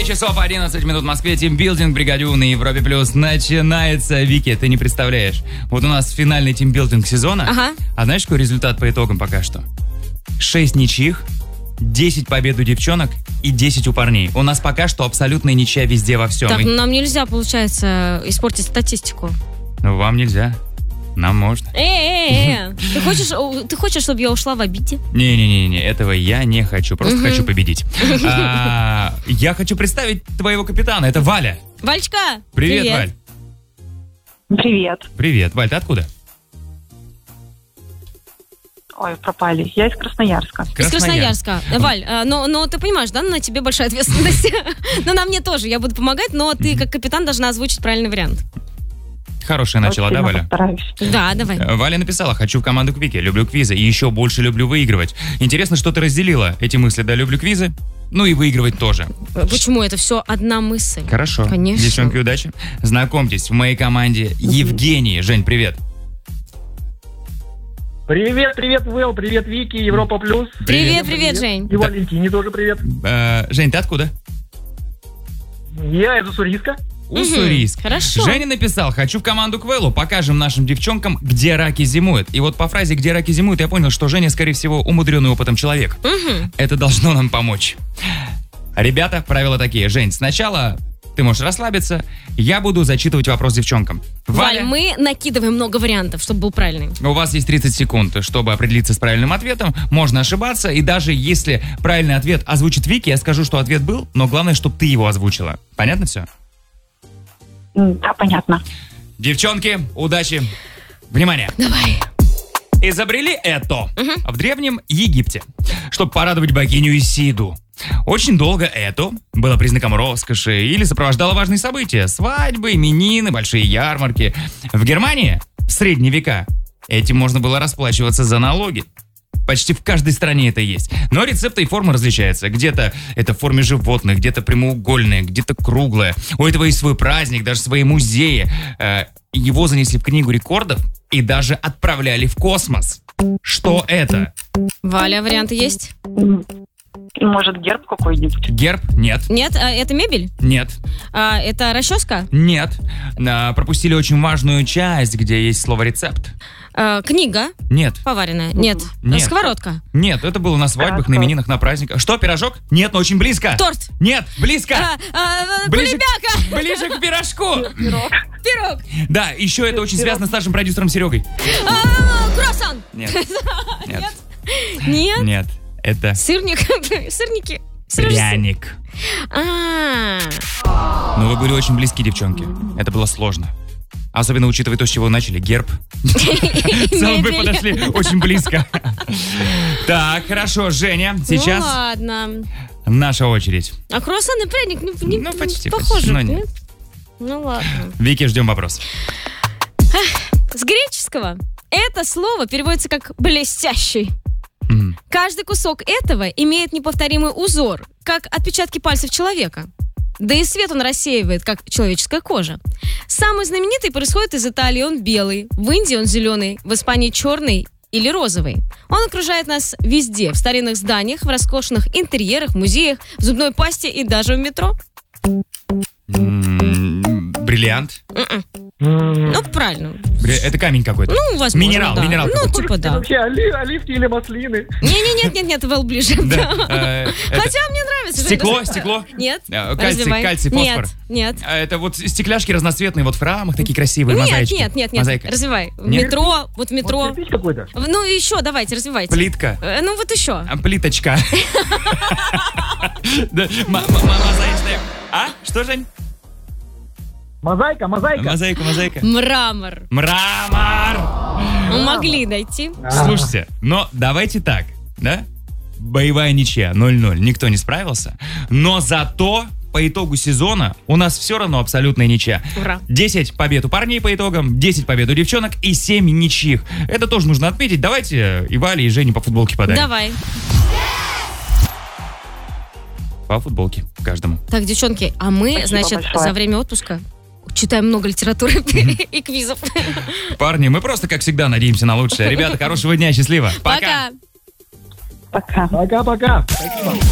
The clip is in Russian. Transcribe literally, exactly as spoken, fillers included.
часов одиннадцать минут в Москве. Тимбилдинг Бригадю на Европе Плюс начинается. Вики, ты не представляешь. Вот у нас финальный тимбилдинг сезона. Ага. А знаешь, какой результат по итогам пока что? шесть ничьих, десять побед у девчонок и десять у парней. У нас пока что абсолютная ничья везде во всем. Так, И- нам нельзя, получается, испортить статистику. Ну, вам нельзя. Нам можно. Э-э-э, ты хочешь, ты хочешь, чтобы я ушла в обиде? Не-не-не, этого я не хочу. Просто Мгм. хочу победить. А, я хочу представить твоего капитана. Это Валя. Валечка! Привет, Валь. Привет. Привет. Валь, ты откуда? Ой, пропали. Я из Красноярска. Из Красноярска. Валь, а, но, но ты понимаешь, да, на тебе большая ответственность. Ну, на мне тоже. Я буду помогать, но ты, как капитан, должна озвучить правильный вариант. Хорошая начала, да, Валя? Постараюсь. Да, давай. Валя написала: хочу в команду Квики, люблю квизы и еще больше люблю выигрывать. Интересно, что ты разделила эти мысли, да, люблю квизы, ну и выигрывать тоже. Почему? Это все одна мысль. Хорошо. Конечно. Девчонки, удачи. Знакомьтесь, в моей команде Евгений. Жень, привет. Привет, привет, Вэл, привет, Вики, Европа Плюс. Привет, привет, Жень. И Валентине тоже привет. Э, Жень, ты откуда? Я из Уссурийска. Уссурийск. Хорошо. Женя написал: хочу в команду к Вэллу, покажем нашим девчонкам, где раки зимуют. И вот по фразе «где раки зимуют» я понял, что Женя, скорее всего, умудренный опытом человек. Мгм. Это должно нам помочь. Ребята, правила такие. Жень, сначала ты можешь расслабиться, я буду зачитывать вопрос девчонкам. Валь, мы накидываем много вариантов, чтобы был правильный. У вас есть тридцать секунд, чтобы определиться с правильным ответом. Можно ошибаться, и даже если правильный ответ озвучит Вики, я скажу, что ответ был, но главное, чтобы ты его озвучила. Понятно все? М, Да, понятно. Девчонки, удачи. Внимание. Давай. Изобрели это в Древнем Египте, чтобы порадовать богиню Исиду. Очень долго это было признаком роскоши или сопровождало важные события: свадьбы, именины, большие ярмарки. В Германии в средние века этим можно было расплачиваться за налоги. Почти в каждой стране это есть. Но рецепты и формы различаются. Где-то это в форме животных, где-то прямоугольное, где-то круглое. У этого есть свой праздник, даже свои музеи. Э, Его занесли в книгу рекордов и даже отправляли в космос. Что это? Валя, варианты есть? М, Может, герб какой-нибудь? Герб? Нет. Нет? А, это мебель? Нет. А, это расческа? Нет. А, пропустили очень важную часть, где есть слово «рецепт». А, книга? Нет. Поваренная? Нет. Нет. Сковородка? Нет, это было на свадьбах, на именинах, на праздниках. Что, пирожок? Нет, но очень близко. Торт? Нет, близко. А, а, Ближе, кулебяка? ближе к пирожку. Пирог? Да, еще это очень связано с нашим продюсером Серегой. А, круассан? Нет. Нет. Нет? Нет. Это Сырник? Сырники? Сыр- пряник. А, Но вы были очень близки, девчонки. Это было сложно. Особенно учитывая то, с чего начали. Герб. В целом вы мебель. подошли очень близко. Так, хорошо, Женя, Ну сейчас ладно. наша очередь. А круассан и пряник не, не- Ну, почти, не похожи, почти, но нет? нет. Ну ладно. Вики, ждем вопрос. С греческого это слово переводится как «блестящий». Мгм. Каждый кусок этого имеет неповторимый узор, как отпечатки пальцев человека. Да и свет он рассеивает, как человеческая кожа. Самый знаменитый происходит из Италии, он белый. В Индии он зеленый, в Испании черный или розовый. Он окружает нас везде, в старинных зданиях, в роскошных интерьерах, музеях, в зубной пасте и даже в метро. М, Бриллиант. М-м. М, Ну, правильно. Бри- Это камень какой-то. Ну, возможно, Минерал, да. минерал Ну, какой-то. типа да. Вообще, оли- оливки или маслины? Не-не-нет-нет-нет, Вэл ближе. Да, э, это Хотя мне нравится. Стекло, стекло. Нет. Э, Кальций, Развивай. кальций, фосфор. Нет, нет. А Это вот стекляшки разноцветные, вот в рамах такие красивые, Нет, мозаички. нет, нет, нет. Мозаика. Развивай. В Нет? метро, вот в метро. Вот кирпич какой-то? Ну и еще, давайте, развивайте. Плитка. Э, Ну вот еще. А, Плиточка. Да, м- м- Мозаичная. А? Что, Жень? Мозаика, мозаика. Мозаика, мозаика. Мрамор. Мрамор. Мы могли найти. Слушайте, но давайте так, да? Боевая ничья, ноль-ноль. Никто не справился. Но зато по итогу сезона у нас все равно абсолютная ничья. Ура. десять побед у парней по итогам, десять побед у девчонок и семь ничьих. Это тоже нужно отметить. Давайте и Вале, и Жене по футболке подарим. Давай. По футболке каждому. Так, девчонки, а мы, Спасибо значит, большое. за время отпуска читаем много литературы и квизов. Парни, мы просто, как всегда, надеемся на лучшее. Ребята, хорошего дня, счастливо. Пока. Пока. Пока. Пока-пока. Спасибо.